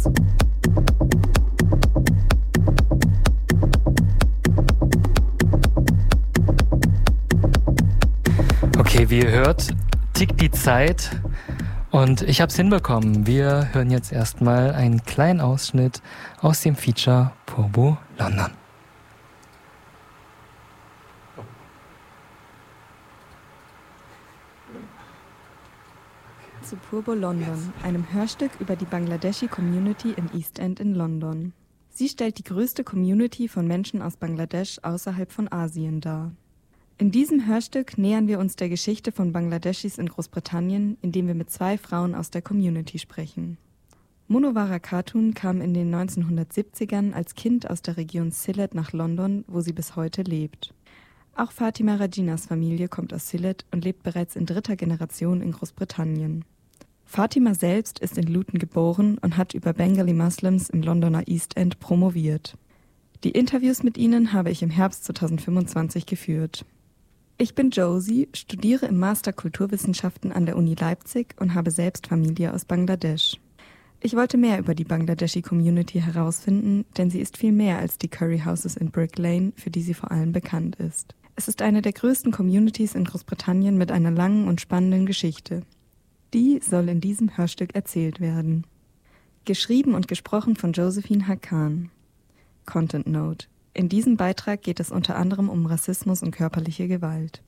Okay, wie ihr hört, tickt die Zeit und ich habe es hinbekommen. Wir hören jetzt erstmal einen kleinen Ausschnitt aus dem Feature Purbo London. Zu Purbo London, einem Hörstück über die Bangladeshi Community im East End in London. Sie stellt die größte Community von Menschen aus Bangladesch außerhalb von Asien dar. In diesem Hörstück nähern wir uns der Geschichte von Bangladeschis in Großbritannien, indem wir mit 2 Frauen aus der Community sprechen. Munawwara Khatun kam in den 1970ern als Kind aus der Region Sylhet nach London, wo sie bis heute lebt. Auch Fatima Rajinas Familie kommt aus Sylhet und lebt bereits in 3. Generation in Großbritannien. Fatima selbst ist in Luton geboren und hat über Bengali Muslims im Londoner East End promoviert. Die Interviews mit ihnen habe ich im Herbst 2025 geführt. Ich bin Josie, studiere im Master Kulturwissenschaften an der Uni Leipzig und habe selbst Familie aus Bangladesch. Ich wollte mehr über die Bangladeshi Community herausfinden, denn sie ist viel mehr als die Curry Houses in Brick Lane, für die sie vor allem bekannt ist. Es ist eine der größten Communities in Großbritannien mit einer langen und spannenden Geschichte. Die soll in diesem Hörstück erzählt werden. Geschrieben und gesprochen von Josephine Hakan. Content Note: In diesem Beitrag geht es unter anderem um Rassismus und körperliche Gewalt.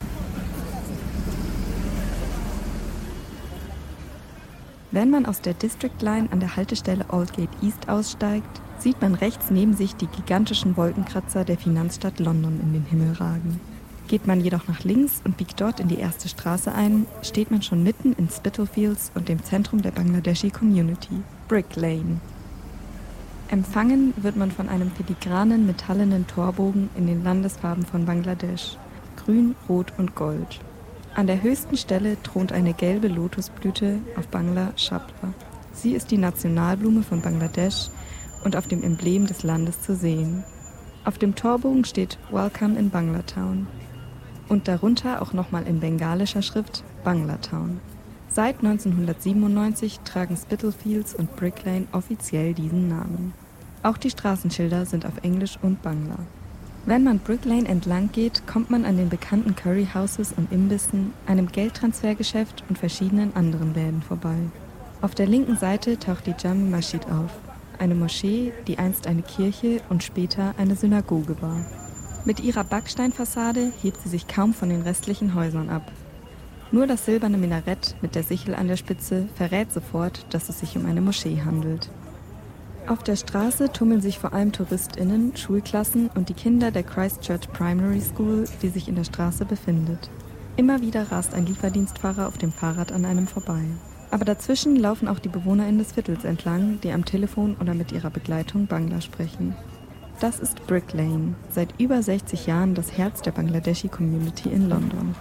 Wenn man aus der District Line an der Haltestelle Aldgate East aussteigt, sieht man rechts neben sich die gigantischen Wolkenkratzer der Finanzstadt London in den Himmel ragen. Geht man jedoch nach links und biegt dort in die erste Straße ein, steht man schon mitten in Spitalfields und dem Zentrum der Bangladeshi Community, Brick Lane. Empfangen wird man von einem filigranen, metallenen Torbogen in den Landesfarben von Bangladesch, grün, rot und gold. An der höchsten Stelle thront eine gelbe Lotusblüte, auf Bangla Shabla. Sie ist die Nationalblume von Bangladesch und auf dem Emblem des Landes zu sehen. Auf dem Torbogen steht Welcome in Banglatown und darunter auch nochmal in bengalischer Schrift Banglatown. Seit 1997 tragen Spitalfields und Brick Lane offiziell diesen Namen. Auch die Straßenschilder sind auf Englisch und Bangla. Wenn man Brick Lane entlang geht, kommt man an den bekannten Curry Houses und Imbissen, einem Geldtransfergeschäft und verschiedenen anderen Läden vorbei. Auf der linken Seite taucht die Jami Masjid auf, eine Moschee, die einst eine Kirche und später eine Synagoge war. Mit ihrer Backsteinfassade hebt sie sich kaum von den restlichen Häusern ab. Nur das silberne Minarett mit der Sichel an der Spitze verrät sofort, dass es sich um eine Moschee handelt. Auf der Straße tummeln sich vor allem TouristInnen, Schulklassen und die Kinder der Christchurch Primary School, die sich in der Straße befindet. Immer wieder rast ein Lieferdienstfahrer auf dem Fahrrad an einem vorbei. Aber dazwischen laufen auch die BewohnerInnen des Viertels entlang, die am Telefon oder mit ihrer Begleitung Bangla sprechen. Das ist Brick Lane, seit über 60 Jahren das Herz der Bangladeshi Community in London.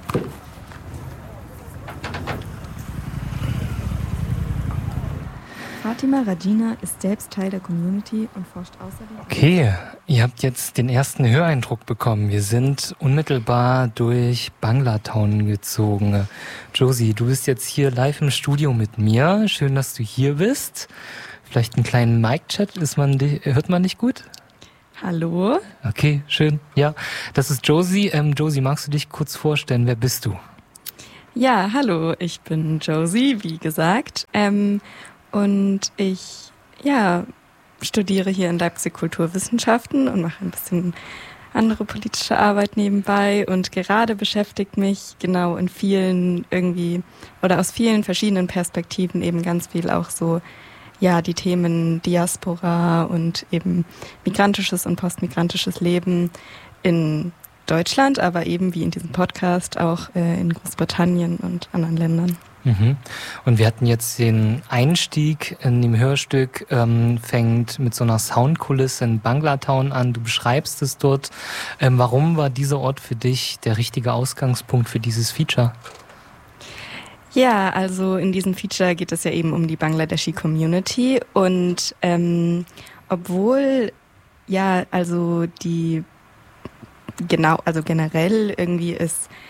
Fatima Rajina ist selbst Teil der Community und forscht außerdem... Okay, ihr habt jetzt den ersten Höreindruck bekommen. Wir sind unmittelbar durch Banglatown gezogen. Josie, du bist jetzt hier live im Studio mit mir. Schön, dass du hier bist. Vielleicht einen kleinen Mic-Chat. Hört man dich gut? Hallo? Okay, schön. Ja, das ist Josie. Josie, magst du dich kurz vorstellen? Wer bist du? Ja, hallo, ich bin Josie, wie gesagt. Und ich studiere hier in Leipzig Kulturwissenschaften und mache ein bisschen andere politische Arbeit nebenbei. Und gerade beschäftigt mich genau aus vielen verschiedenen Perspektiven eben ganz viel auch so, ja, die Themen Diaspora und eben migrantisches und postmigrantisches Leben in Deutschland, aber eben wie in diesem Podcast auch in Großbritannien und anderen Ländern. Mhm. Und wir hatten jetzt den Einstieg in dem Hörstück, fängt mit so einer Soundkulisse in Banglatown an. Du beschreibst es dort. Warum war dieser Ort für dich der richtige Ausgangspunkt für dieses Feature? Ja, also in diesem Feature geht es ja eben um die Bangladeshi Community und obwohl generell irgendwie es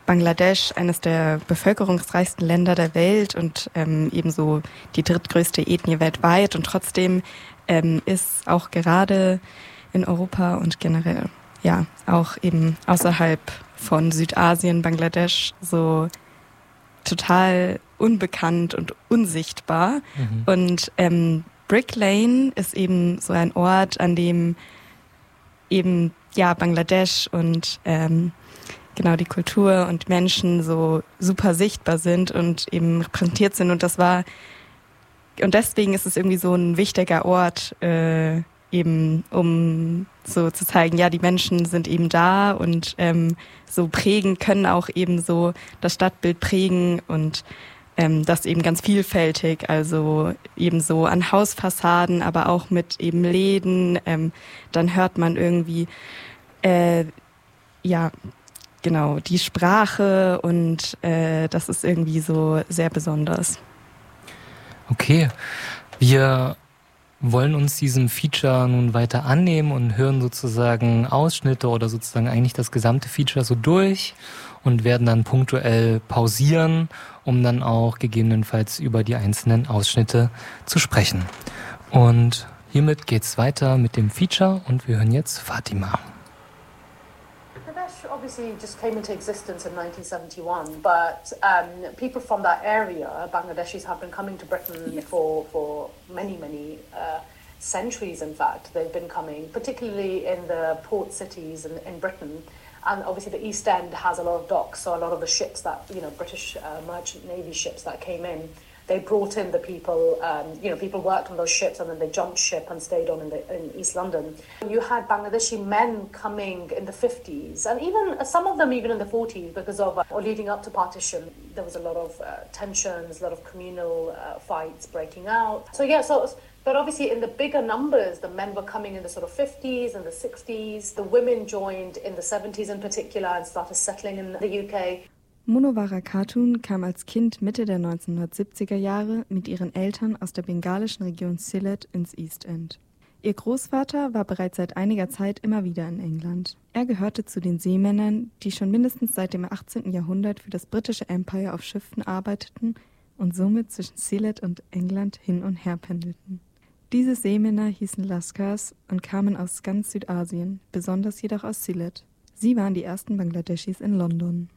Bangladesch, eines der bevölkerungsreichsten Länder der Welt und ebenso die drittgrößte Ethnie weltweit. Und trotzdem ist auch gerade in Europa und generell, ja, auch eben außerhalb von Südasien, Bangladesch, so total unbekannt und unsichtbar. Und Brick Lane ist eben so ein Ort, an dem eben, ja, Bangladesch und genau die Kultur und Menschen so super sichtbar sind und eben repräsentiert sind. Und deswegen ist es irgendwie so ein wichtiger Ort, eben um so zu zeigen, ja, die Menschen sind eben da und so prägen, können auch eben so das Stadtbild prägen und das eben ganz vielfältig, also eben so an Hausfassaden, aber auch mit eben Läden. Dann hört man irgendwie, ja, genau, die Sprache und das ist irgendwie so sehr besonders. Okay, wir wollen uns diesem Feature nun weiter annehmen und hören sozusagen Ausschnitte oder sozusagen eigentlich das gesamte Feature so durch und werden dann punktuell pausieren, um dann auch gegebenenfalls über die einzelnen Ausschnitte zu sprechen. Und hiermit geht's weiter mit dem Feature und wir hören jetzt Fatima. Bangladesh obviously just came into existence in 1971, but people from that area, Bangladeshis, have been coming to Britain for many centuries. In fact, they've been coming, particularly in the port cities in Britain. And obviously the East End has a lot of docks, so a lot of the ships that, British merchant navy ships that came in, they brought in the people, people worked on those ships and then they jumped ship and stayed on in East London. You had Bangladeshi men coming in the 50s and even some of them even in the 40s because of, or leading up to partition, there was a lot of tensions, a lot of communal fights breaking out. But obviously in the bigger numbers, the men were coming in the sort of 50s and the 60s. The women joined in the 70s in particular and started settling in the UK. Munawwara Khatun kam als Kind Mitte der 1970er Jahre mit ihren Eltern aus der bengalischen Region Sylhet ins East End. Ihr Großvater war bereits seit einiger Zeit immer wieder in England. Er gehörte zu den Seemännern, die schon mindestens seit dem 18. Jahrhundert für das britische Empire auf Schiffen arbeiteten und somit zwischen Sylhet und England hin und her pendelten. Diese Seemänner hießen Laskars und kamen aus ganz Südasien, besonders jedoch aus Sylhet. Sie waren die ersten Bangladeschis in London.